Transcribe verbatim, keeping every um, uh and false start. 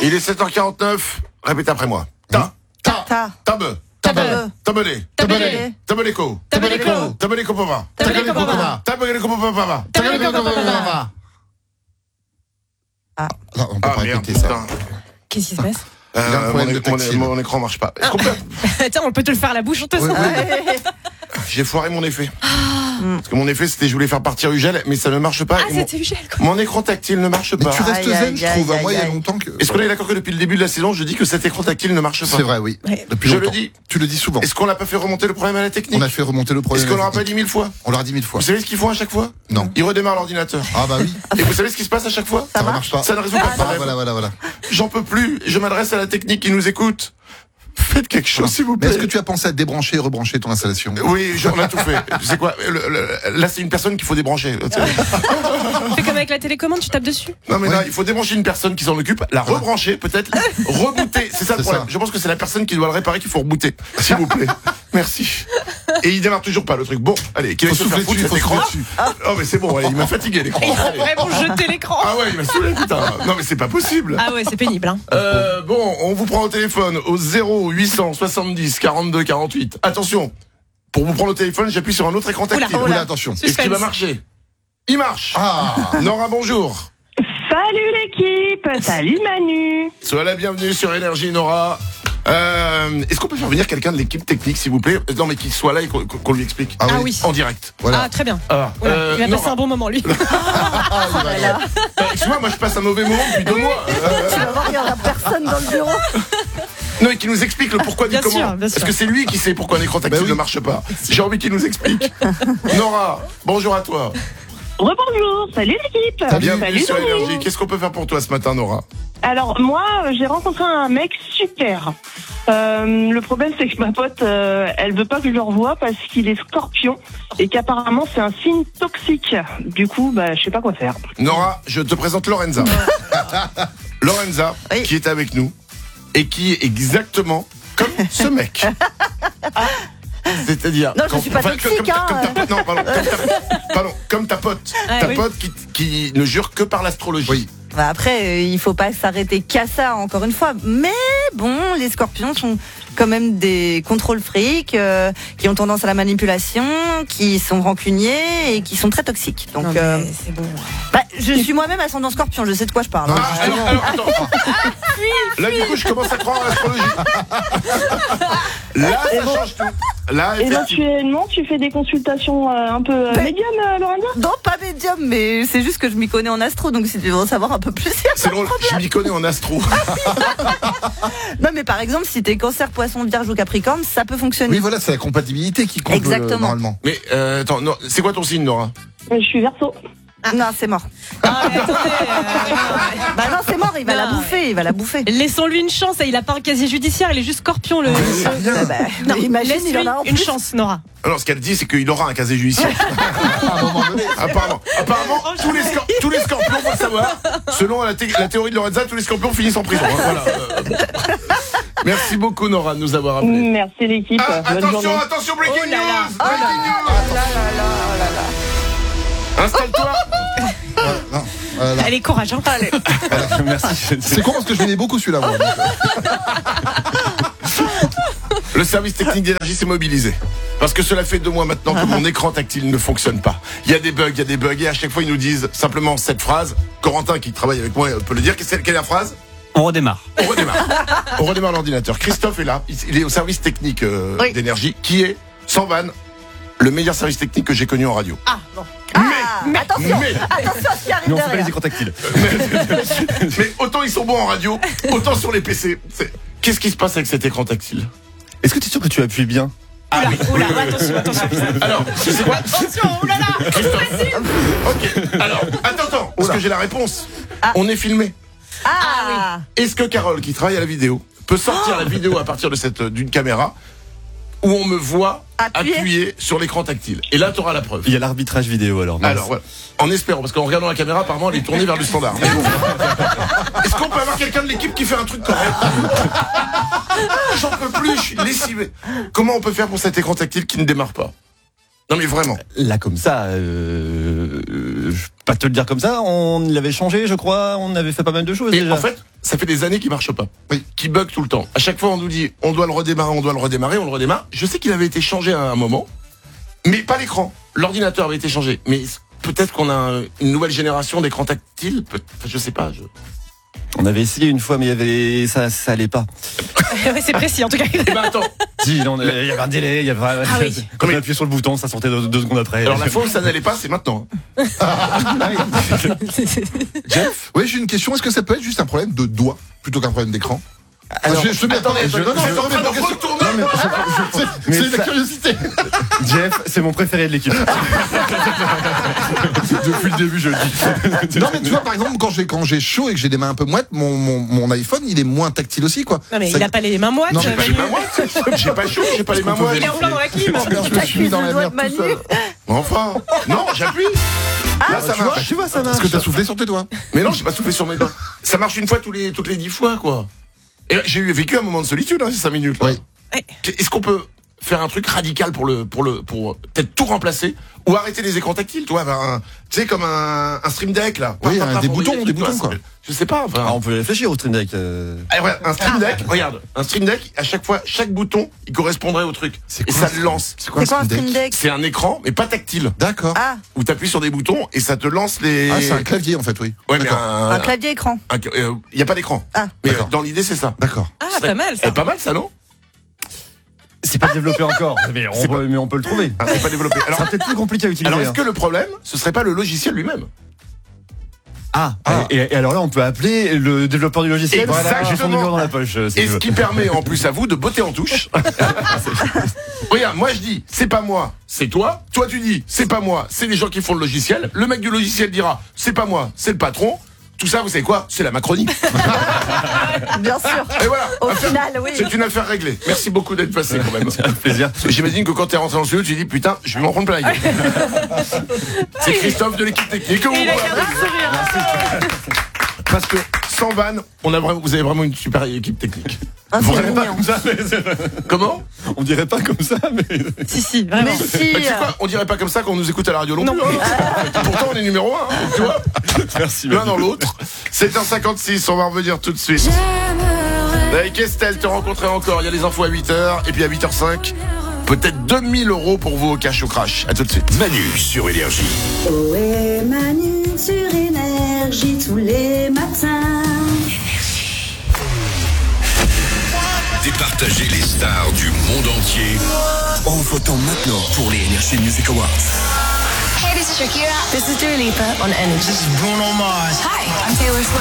Il est sept heures quarante-neuf. Répète après moi. Ta. Ta. Ta. Tabe. Tabe. Tabelé. Tabelé. Tabeleko. Tabeleko. Tabeleko papa. Tabeleko papa. Tabeleko papa. Tabeleko papa. Ah. Non, on peut Ah pas merde, répéter ça. putain. Qu'est-ce qui se passe? Il a un Euh, problème mon, de tactile. mon, mon écran marche pas. Est-ce qu'on peut- Tiens, on peut te le faire à la bouche, on te Oui, sent. oui. J'ai foiré mon effet. Parce que mon effet, c'était je voulais faire partir Ugel, mais ça ne marche pas. Ah, et mon, c'était Ugel, quoi. mon écran tactile ne marche Mais pas. tu restes Aïe, zen, je aïe, trouve. aïe, Moi, il y a aïe. longtemps que. Est-ce qu'on est d'accord que depuis le début de la saison, je dis que cet écran tactile ne marche pas? C'est vrai, oui. Ouais. Depuis Je longtemps. le dis. Tu le dis souvent. Est-ce qu'on l'a pas fait remonter le problème à la technique? On a fait remonter le Est-ce problème. qu'on l'aura pas dit mille fois? On l'a dit mille fois. Vous savez ce qu'ils font à chaque fois? Non. Ils redémarrent l'ordinateur. Ah bah oui. Et vous savez ce qui se passe à chaque fois? Ça ne marche pas. Ça ne résout pas le Ah, problème. voilà, voilà, voilà. J'en peux plus. Je m'adresse à la technique qui nous écoute. Faites quelque chose, s'il vous Mais plaît. est-ce que tu as pensé à débrancher et rebrancher ton installation? Oui, j'en ai tout fait. Tu sais quoi? le- le- Là, c'est une personne qu'il faut débrancher. Fais comme avec la télécommande, tu tapes dessus. Non, mais Oui. là, il faut débrancher une personne qui s'en occupe, la rebrancher, peut-être, rebooter. C'est ça le C'est problème. ça. Je pense que c'est la personne qui doit le réparer qu'il faut rebooter. S'il vous plaît. Merci. Et il démarre toujours pas, le truc. Bon, allez, qui va Faut se faire souffler foutre dessus, cet faut écran? souffler dessus. Oh, mais c'est bon, allez, il m'a fatigué, l'écran. Il a Allez. vraiment jeté l'écran. Ah ouais, il m'a saoulé, putain. Non, mais c'est pas possible. Ah ouais, c'est pénible, hein. Euh, bon, on vous prend au téléphone au zéro huit cent soixante-dix quarante-deux quarante-huit. Attention, pour vous prendre au téléphone, j'appuie sur un autre écran tactile. Oula, Oula, attention. Est-ce qu'il va marcher? Il marche. Ah. Nora, bonjour. Salut l'équipe, salut Manu. Sois la bienvenue sur Énergie, Nora. Euh, est-ce qu'on peut faire venir quelqu'un de l'équipe technique, s'il vous plaît? Non, mais qu'il soit là et qu'on qu'on lui explique. Ah Ah oui. oui. En direct. Voilà. Ah, très bien. Ah, Oula, euh, il va passer Nora. un bon moment, lui. Ah, il va bien. Euh, Excuse-moi, moi je passe un mauvais moment depuis deux mois. Euh, Tu vas voir, il n'y aura personne dans le bureau. non, et qui nous explique le pourquoi du Bien comment. sûr, bien Parce sûr. que c'est lui qui sait pourquoi un écran tactile Bah oui. ne marche pas. J'ai envie qu'il nous explique. Nora, bonjour à toi. Rebonjour, salut l'équipe. Bienvenue Salut sur Manu. Énergie. Qu'est-ce qu'on peut faire pour toi ce matin, Nora? Alors moi, euh, j'ai rencontré un mec super. Euh, le problème, c'est que ma pote, euh, elle veut pas que je le revoie parce qu'il est scorpion et qu'apparemment c'est un signe toxique. Du coup, bah, je sais pas quoi faire. Nora, je te présente Lorenza. Lorenza, Oui. qui est avec nous et qui est exactement comme ce mec. C'est-à-dire. Non, je quand- suis pas enfin, toxique, comme, ta- hein. comme ta pote, non, pardon, comme ta, pardon, comme ta pote. Ah, ta oui. pote qui, qui ne jure que par l'astrologie. Oui. Bah après, euh, il faut pas s'arrêter qu'à ça, encore une fois. Mais bon, les scorpions sont quand même des contrôles fric, euh, qui ont tendance à la manipulation, qui sont rancuniers et qui sont très toxiques. Donc, Non, mais euh, c'est bon. bah, je suis moi-même ascendant scorpion, je sais de quoi je parle. Non, hein. Ah, alors, alors, attends. Là, du coup, je commence à croire à l'astrologie. Là, ça change tout. Là, effectivement. Éventuellement, tu fais des consultations euh, un peu euh, Ben- médium, euh, Lorenza? Non, pas médium, mais c'est juste que je m'y connais en astro, donc si tu veux en savoir un peu plus, il y a C'est drôle, je m'y connais en astro. Non, mais par exemple, si t'es cancer, poisson, vierge ou capricorne, ça peut fonctionner. Oui, voilà, c'est la compatibilité qui compte. Exactement. euh, Normalement. Mais euh, attends, non, c'est quoi ton signe, Nora? Euh, Je suis verso. Non, c'est mort. Ah, mais attendez, euh, Bah non, c'est mort, il va Non. la bouffer, il va la bouffer. laissons-lui une chance. Il a pas un casier judiciaire, il est juste scorpion, le. C'est rien. Ah bah, Non, imagine, il en laisse-lui a en une plus. chance, Nora. Alors, ce qu'elle dit, c'est qu'il aura un casier judiciaire. À un moment donné. Apparemment, apparemment tous, les scor- tous les scorpions, faut le savoir, selon la, thé- la théorie de Lorenza, tous les scorpions finissent en prison. hein, voilà, euh, bon. Merci beaucoup, Nora, de nous avoir appelés. Merci l'équipe. Ah, Bonne attention, journée. attention, breaking Oh là là. news, breaking news. Installe-toi. Non, voilà. Allez, courage, hein. Allez. Merci. C'est con parce que je l'aimais beaucoup celui-là. moi. Donc, Le service technique d'énergie s'est mobilisé. Parce que cela fait deux mois maintenant que mon écran tactile ne fonctionne pas. Il y a des bugs, il y a des bugs, et à chaque fois ils nous disent simplement cette phrase. Corentin, qui travaille avec moi, peut le dire. Quelle est la phrase? On redémarre. On redémarre. On redémarre l'ordinateur. Christophe est là. Il est au service technique euh, Oui. d'énergie, qui est, sans vanne, le meilleur service technique que j'ai connu en radio. Ah, bon. Ah, attention, mais- attention à ce qui arrive Mais on fait pas les derrière. écrans tactiles. Mais autant ils sont bons en radio, autant sur les P C. C'est- Qu'est-ce qui se passe avec cet écran tactile? Est-ce que tu es sûr que tu appuies bien? Ah oui, Oula, oui, oui, oui. attention, attention. Alors, c'est quoi? Attention, oulala. Ok. Alors, attends, attends, parce que j'ai la réponse. On est filmé. Ah, Est-ce que Carole, qui travaille à la vidéo, peut sortir la vidéo à partir de cette d'une caméra où on me voit Appuyer. appuyer sur l'écran tactile? Et là, tu auras la preuve. Il y a l'arbitrage vidéo alors. mince. Alors, voilà. En espérant, parce qu'en regardant la caméra, apparemment, elle est tournée vers le standard. Mais bon. Est-ce qu'on peut avoir quelqu'un de l'équipe qui fait un truc correct? J'en peux plus, je suis lessivé. Comment on peut faire pour cet écran tactile qui ne démarre pas? Non mais vraiment. Là comme ça, euh, euh, je peux pas te le dire comme ça. On l'avait changé, je crois. On avait fait pas mal de choses Et déjà. en fait, ça fait des années qu'il marche pas. Oui. Qui bug tout le temps. À chaque fois, on nous dit, on doit le redémarrer, on doit le redémarrer, on le redémarre. Je sais qu'il avait été changé à un moment, mais pas l'écran. L'ordinateur avait été changé. Mais peut-être qu'on a une nouvelle génération d'écrans tactiles. Peut- Je sais pas. Je... On avait essayé une fois, mais il y avait ça, ça allait pas. Ouais, c'est précis en tout cas. Eh ben attends. Si, non, il y avait un délai, il y avait. Ah oui. Quand on appuyait sur le bouton, ça sortait deux, deux secondes après. Alors la fois où ça n'allait pas, c'est maintenant. Jeff. Oui, j'ai une question. Est-ce que ça peut être juste un problème de doigt plutôt qu'un problème d'écran? Alors, je, je te mets attendez, je, attendez, non, non, je je suis en remets train ma de question. retourner. Non, mais c'est Mais c'est de la ça- curiosité. Jeff, c'est mon préféré de l'équipe. Depuis le début, je le dis. Non, mais tu vois, par exemple, quand j'ai quand j'ai chaud et que j'ai des mains un peu moites, mon, mon, mon iPhone, il est moins tactile aussi, quoi. Non mais Ça- il a pas les mains moites. Non, J'ai pas les Manu. mains moites. J'ai pas chaud, j'ai pas les mains moites. Il est en plein dans la clim. Oh, merde, je me suis mis dans la T'accuses le merde doigt tout de seul. Enfin. Non, j'appuie. Là, ça tu vois, marche. Tu vois, ça marche. Parce que t'as soufflé sur tes doigts. Mais non, j'ai pas soufflé sur mes doigts. Ça marche une fois tous les, toutes les dix fois, quoi. Et j'ai eu vécu un moment de solitude, hein, ces cinq minutes, là. Oui. Est-ce qu'on peut faire un truc radical pour le, pour le, pour peut-être tout remplacer ou arrêter les écrans tactiles, toi, un, tu sais, comme un, un stream deck, là. Oui, Paf, paf, un- paf, des on boutons, voyait des tout, toi, boutons, quoi. Je sais pas, enfin. Ah, on peut réfléchir au stream deck. euh. Ah, regarde, un stream deck, regarde, un stream deck, à chaque fois, chaque bouton, il correspondrait au truc. C'est Et quoi ça un le lance. C'est quoi C'est quoi un stream deck? C'est un écran, mais pas tactile. D'accord. Ah, Où t'appuies sur des boutons et ça te lance les. Ah, c'est un clavier, en fait, oui. Ouais, mais D'accord. un. un clavier écran. Il n'y a pas d'écran. Ah. Mais D'accord. euh, dans l'idée, c'est ça. D'accord. Ah pas mal Eh, ça. pas mal, ça, non? C'est pas développé encore, mais on, C'est peut, mais on peut le trouver. Ah, c'est pas développé. Ça Alors, sera peut-être plus compliqué à utiliser. alors est-ce hein. que le problème, ce serait pas le logiciel lui-même? Ah, Ah. Et, et alors là, on peut appeler le développeur du logiciel. Exactement. J'ai son numéro dans la poche. euh, si Et tu ce veux. qui permet en plus à vous de botter en touche. Regarde, moi je dis, c'est pas moi, c'est toi. Toi tu dis, c'est pas moi, c'est les gens qui font le logiciel. Le mec du logiciel dira, c'est pas moi, c'est le patron. Tout ça, vous savez quoi? C'est la Macronie. Bien sûr. Et voilà. Au Affaire- final, oui. C'est une affaire réglée. Merci beaucoup d'être passé quand même. C'est un plaisir. J'imagine que quand t'es rentré dans le studio, tu dis, putain, je vais m'en prendre plein la gueule. C'est Christophe de l'équipe technique. Et il a gardé le sourire. Parce que sans vanne, on a vraiment, vous avez vraiment une super équipe technique. Ah, Vous c'est rêvez pas mignon. Comme ça, mais c'est- Comment? on dirait pas comme ça, mais. Si si vraiment. Mais si. Bah, tu sais quoi, on dirait pas comme ça quand on nous écoute à la radio non, Non. plus. hein. Pourtant, on est numéro un, hein, tu vois. Merci. L'un dans l'autre. sept heures cinquante-six, on va revenir tout de suite. Avec Estelle, te rencontrer encore. Il y a les infos à huit heures. Et puis à huit heures cinq, peut-être deux mille euros pour vous au cash au crash. À tout de suite. Manu sur Énergie. Oh et Manu sur Énergie tous les matins. Départager les stars du monde entier en votant maintenant pour les Energy Music Awards. Hey, this is Shakira. This is Dua Lipa on Energy. This is Bruno Mars. Hi, I'm Taylor Swift.